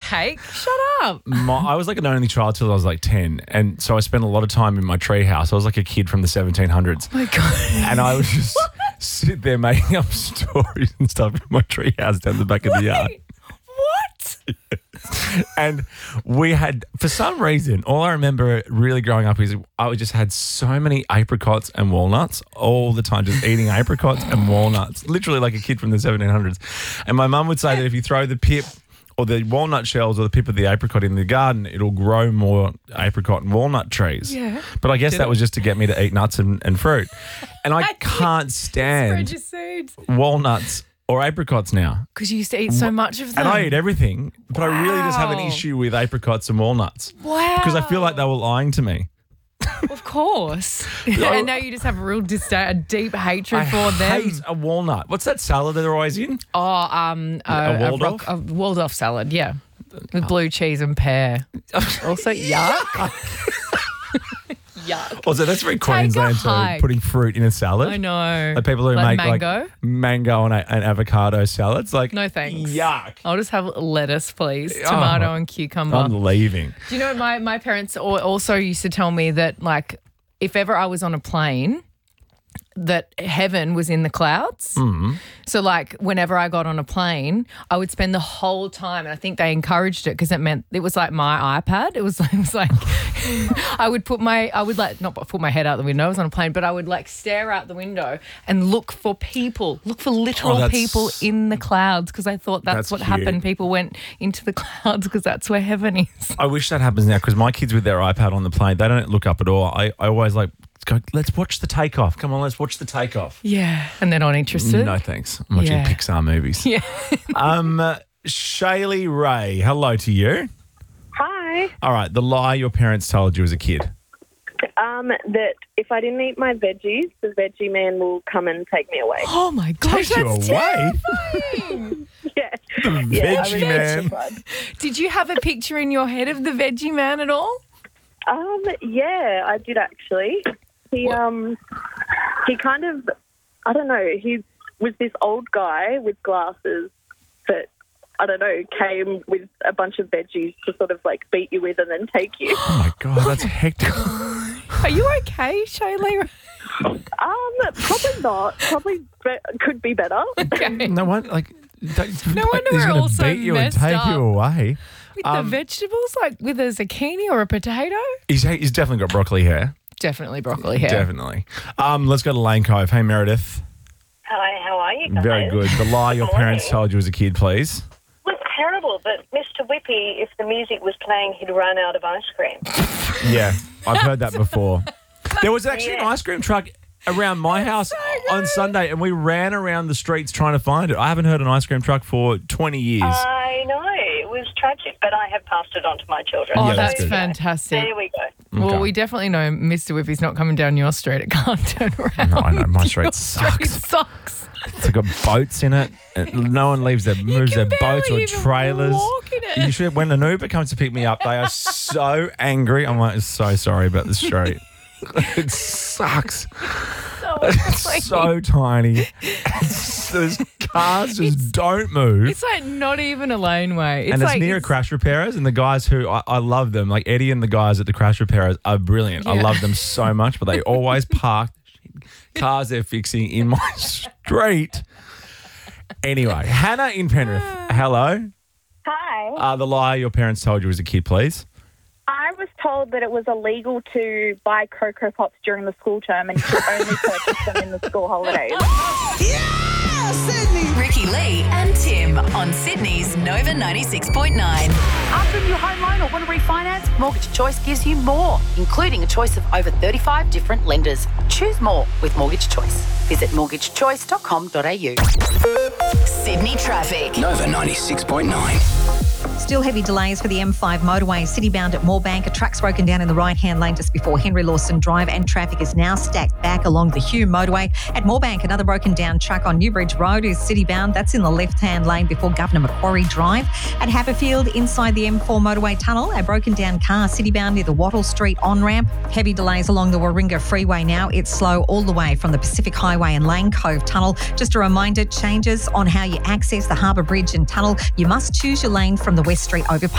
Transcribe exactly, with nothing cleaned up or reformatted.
cake. Shut up. My, I was like an only child till I was like ten. And so I spent a lot of time in my tree house. I was like a kid from the seventeen hundreds. Oh, my God. And I would just sit there making up stories and stuff in my tree house down the back of the yard. What? And we had, for some reason, all I remember really growing up is I just had so many apricots and walnuts all the time, just eating apricots and walnuts, literally like a kid from the seventeen hundreds. And my mum would say that if you throw the pip or the walnut shells or the pip of the apricot in the garden, it'll grow more apricot and walnut trees. Yeah. But I guess Did that it? was just to get me to eat nuts and, and fruit. And I can't Spread stand your seeds. walnuts or apricots now. Because you used to eat so much of them. And I eat everything, but I really just have an Wow. issue with apricots and walnuts. Wow. Because I feel like they were lying to me. Of course. And now you just have a real disdain, a deep hatred I for them. hate a walnut. What's that salad that they're always in? Oh, um, A uh, a, Waldorf? rock, a Waldorf salad, yeah, with blue cheese and pear. Also, yuck. Yuck. Also, that's very Queensland too, hike. putting fruit in a salad. I know. Like people who Like make mango? like mango and, a, and avocado salads. Like, No thanks. Yuck. I'll just have lettuce, please. Oh. Tomato and cucumber. I'm leaving. Do you know my my parents al- also used to tell me that like if ever I was on a plane, that heaven was in the clouds. Mm. So like whenever I got on a plane, I would spend the whole time, and I think they encouraged it because it meant it was like my iPad. It was, it was like I would put my I would like not put my head out the window. I was on a plane, but I would like stare out the window and look for people, look for literal Oh, that's- people in the clouds because I thought that's, That's what cute. happened. People went into the clouds because that's where heaven is. I wish that happens now because my kids with their iPad on the plane, they don't look up at all. I, I always like, go, let's watch the takeoff. Come on, let's watch the takeoff. Yeah, and they're not interested. No, thanks. I'm watching Yeah. Pixar movies. Yeah. Um, uh, Shaylee Ray, hello to you. Hi. All right, the lie your parents told you as a kid. Um, that if I didn't eat my veggies, the veggie man will come and take me away. Oh my gosh, Take you that's away? terrifying. Yeah. The yeah, I veggie was man. terrified. Did you have a picture in your head of the veggie man at all? Um, yeah, I did actually. He um, he kind of, I don't know. He was this old guy with glasses that I don't know came with a bunch of veggies to sort of like beat you with and then take you. Oh my God, that's hectic. Are you okay, Shaylee? Um, probably not. Probably be- could be better. Okay. No one like. No wonder he's we're gonna all so beat you and messed take up. you away. With Um, the vegetables, like with a zucchini or a potato? He's he's definitely got broccoli hair. Definitely broccoli hair. Definitely. Um, let's go to Lane Cove. Hey Meredith. Hi, how are you guys? Very good. The lie your Morning. parents told you as a kid, please. It was terrible, but Mister Whippy, if the music was playing, he'd run out of ice cream. Yeah, I've heard that before. There was actually an Yeah. ice cream truck around my house on Sunday, and we ran around the streets trying to find it. I haven't heard an ice cream truck for twenty years. I know, it was tragic, but I have passed it on to my children. Oh, Yeah, that's that's good. fantastic. There we go. Well, Okay. we definitely know Mister Whippy's not coming down your street. It can't turn around. No, I know. My street Your sucks. sucks. It's got boats in it. and no one leaves their moves can their boats or barely even trailers. walk in it. You should, when an Uber comes to pick me up, they are so angry. I'm like, so sorry about the street. It sucks. So It's annoying. so tiny. It's, those cars just don't move. It's like not even a laneway. It's and it's like near crash repairers, and the guys who I, I love them, like Eddie and the guys at the crash repairers, are brilliant. I Yeah. love them so much, but they always park cars they're fixing in my street. Anyway, Hannah in Penrith, hello. Hi. Uh, the lie your parents told you as a kid, please. I was told that it was illegal to buy Cocoa Pops during the school term and you could only purchase them in the school holidays. Ricky Lee and Tim on Sydney's Nova ninety-six point nine. After a new home loan or want to refinance, Mortgage Choice gives you more, including a choice of over thirty-five different lenders. Choose more with Mortgage Choice. Visit mortgage choice dot com dot a u. Sydney traffic. Nova ninety-six point nine. Still heavy delays for the M five motorway, city-bound at Moorebank. A truck's broken down in the right-hand lane just before Henry Lawson Drive, and traffic is now stacked back along the Hume motorway. At Moorebank, another broken down truck on Newbridge Road is city-bound. That's in the left-hand lane before Governor Macquarie Drive. At Haberfield, inside the M four motorway tunnel, a broken down car city-bound near the Wattle Street on-ramp. Heavy delays along the Warringah Freeway now. It's slow all the way from the Pacific Highway and Lane Cove Tunnel. Just a reminder, changes on how you access the Harbour Bridge and Tunnel. You must choose your lane from the West Street overpass.